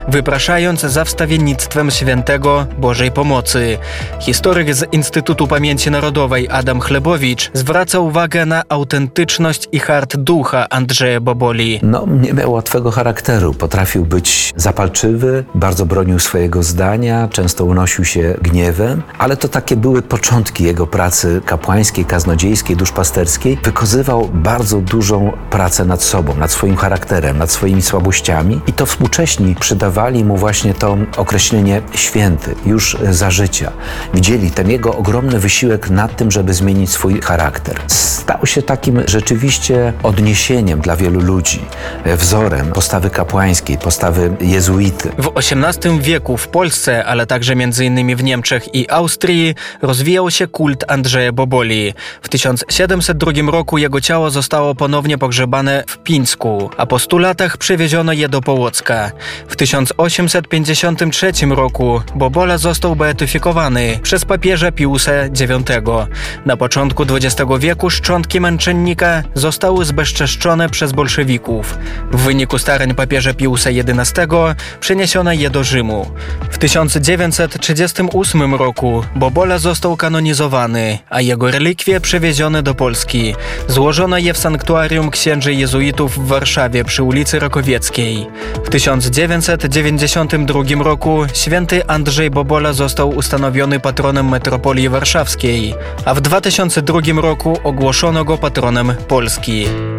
wypraszając za wstawiennictwem świętego Bożej Pomocy. Historyk z Instytutu Pamięci Narodowej Adam Chlebowicz zwraca uwagę na autentyczność i hart ducha Andrzeja Boboli. Nie miał łatwego charakteru. Potrafił być zapalczywy, bardzo bronił swojego zdania, często unosił się gniewem, ale to takie były początki jego pracy kapłańskiej, kaznodziejskiej, duszpasterskiej. Wykazywał bardzo dużą pracę nad sobą, nad swoim charakterem, nad swoimi słabościami i to współcześni przydawali mu właśnie to określenie święty, już za życia. Widzieli ten jego ogromny wysiłek nad tym, żeby zmienić swój charakter. Stał się takim rzeczywiście odniesieniem dla wielu ludzi, wzorem postawy kapłańskiej, postawy jezuity. W XVIII wieku w Polsce, ale także m.in. w Niemczech i Austrii rozwijał się kult Andrzeja Boboli. W 1702 roku jego ciało zostało ponownie pogrzebane w Pińsku, a po 100 latach przewieziono je do Połocka. W 1853 roku Bobola został beatyfikowany przez papieża Piusa IX. Na początku XX wieku szczątki męczennika zostały zbezczeszczone przez bolszewików. W wyniku starań papieża Piusa XI przeniesiono je do Rzymu. W 1938 roku Bobola został kanonizowany, a jego relikwie przewiezione do Polski. Złożono je w sanktuarium księży jezuitów w Warszawie przy ulicy Rakowieckiej. W 1992 roku święty Andrzej Bobola został ustanowiony patronem metropolii warszawskiej, a w 2002 roku ogłoszono go patronem Polski.